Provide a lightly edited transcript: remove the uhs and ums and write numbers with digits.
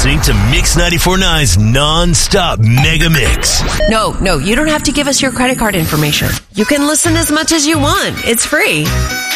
listening to Mix 94.9's non-stop mega mix. No, you don't have to give us your credit card information. You can listen as much as you want. It's free.